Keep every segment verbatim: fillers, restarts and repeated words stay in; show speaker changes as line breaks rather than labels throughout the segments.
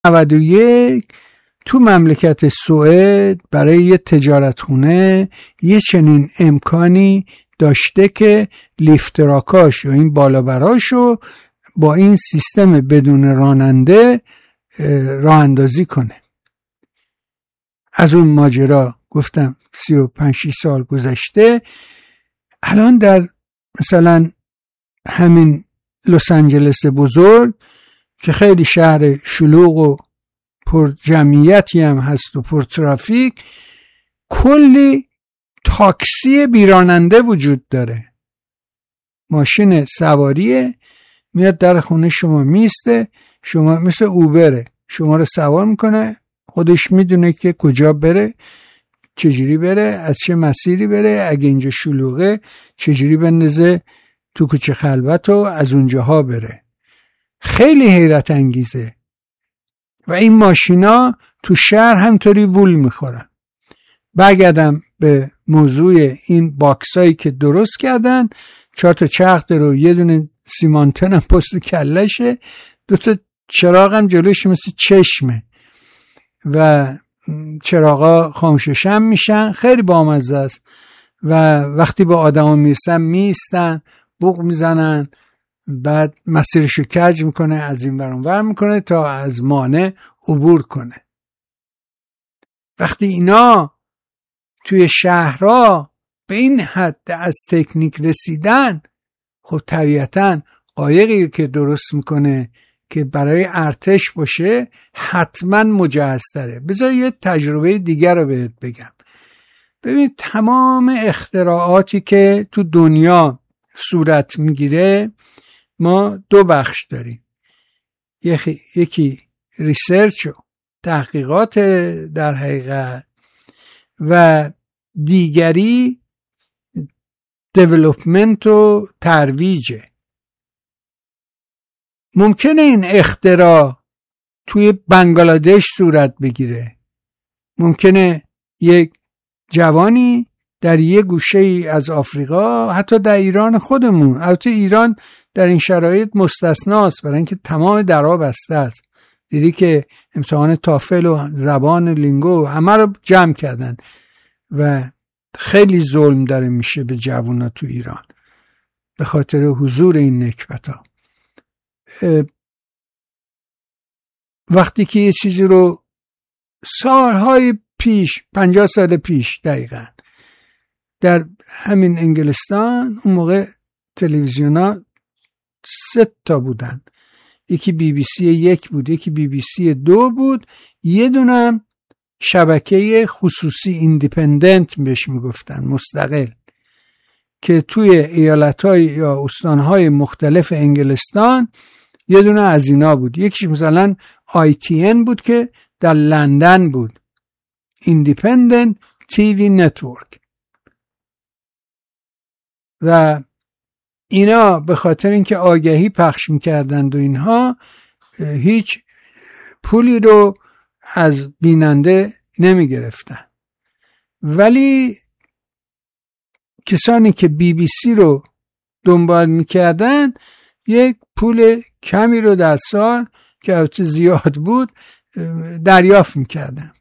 نود و یک تو مملکت سوئد برای یه تجارتخونه یه چنین امکانی داشته که لیفتراکاش و این بالابراشو با این سیستم بدون راننده راه اندازی کنه. از اون ماجرا گفتم سی و پنج سال گذشته. الان در مثلا همین لس آنجلس بزرگ که خیلی شهر شلوغ و پر جمعیتی هم هست و پر ترافیک، کلی تاکسی بیراننده وجود داره. ماشین سواریه، میاد در خونه شما میسته، شما مثل اوبره، شما رو سوار میکنه، خودش میدونه که کجا بره، چجوری بره، از چه مسیری بره، اگه اینجا شلوغه چجوری بندازه تو کوچه خلوت و از اونجاها بره. خیلی حیرت انگیزه. و این ماشینا تو شهر همطوری وول میخورن. برگردم به موضوع این باکسایی که درست کردن، چهار تا چرخ داره، یه دونه سیمانتن هم پشت کلشه، دو تا چراغ هم جلوش مثل چشمه و چراغا خاموششم میشن. خیلی بامزه است. و وقتی با آدما میرسن میستن، بوق میزنن، بعد مسیرشو کج میکنه، از این ور اون ور میکنه تا از مانع عبور کنه. وقتی اینا توی شهرها به این حد از تکنیک رسیدن، خب طبیعتاً قایقی که درست میکنه که برای ارتش باشه حتما مجهزتره. بذار یه تجربه دیگر رو بهت بگم. ببین تمام اختراعاتی که تو دنیا صورت میگیره ما دو بخش داریم. یکی, یکی ریسرچ و تحقیقات در حقیقت و دیگری دیولپمنت و ترویجه. ممکنه این اختراع توی بنگلادش صورت بگیره. ممکنه یک جوانی در یک گوشه ای از آفریقا، حتی در ایران خودمون، البته ایران در این شرایط مستثناست برای اینکه تمام درها بسته است. دیدی که امتحان تافل و زبان لینگو همه رو جمع کردن و خیلی ظلم داره میشه به جوونا تو ایران به خاطر حضور این نکبت‌ها. وقتی که یه چیزی رو سالهای پیش، پنجاه سال پیش دقیقاً، در همین انگلستان اون موقع تلویزیونا سه تا بودن، یکی بی بی سی یک بود، یکی بی بی سی دو بود، یه دونم شبکه خصوصی ایندیپندنت بهش میگفتن، مستقل، که توی ایالت‌های یا استان‌های مختلف انگلستان یه دونه از اینا بود. یکیش مثلا آی تی ان بود که در لندن بود، ایندیپندنت تیوی نتورک. و اینا به خاطر اینکه آگهی پخش میکردند و اینها هیچ پولی رو از بیننده نمیگرفتن. ولی کسانی که بی بی سی رو دنبال میکردن یک پول کمی رو در سال که البته زیاد بود دریافت میکردن.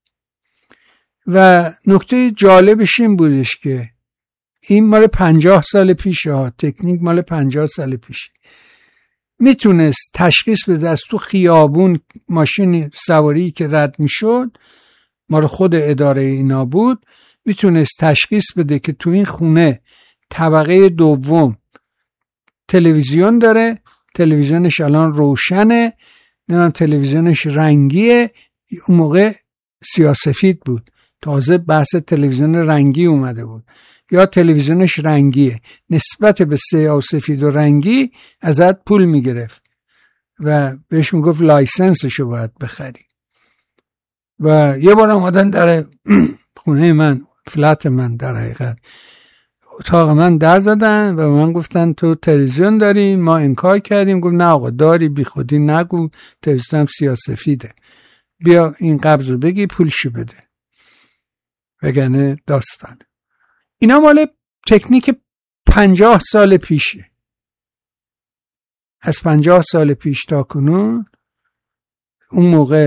و نکته جالبش این بودش که این مال پنجاه سال پیشه ها، تکنیک مال پنجاه سال پیشه. میتونست تشخیص بده از تو خیابون ماشین سواری که رد میشد، مال خود اداره اینا بود، میتونست تشخیص بده که تو این خونه طبقه دوم تلویزیون داره، تلویزیونش الان روشنه، نه تلویزیونش رنگیه. اون موقع سیاه‌سفید بود، تازه بحث تلویزیون رنگی اومده بود. یا تلویزیونش رنگیه، نسبت به سیاه و سفید و رنگی ازت پول میگرفت و بهش میگفت لایسنسشو باید بخری. و یه بار اومدن در خونه من، فلت من، در حقیقت اتاق من در زدن و من گفتن تو تلویزیون داری؟ ما انکار کردیم. گفت نه آقا داری، بی خودی نگو، تلویزیونم سیاه سفیده، بیا این قبض رو بگی پولشو بده وگرنه داستان. اینا مال تکنیک پنجاه سال پیشه. از پنجاه سال پیش تا کنون اون موقع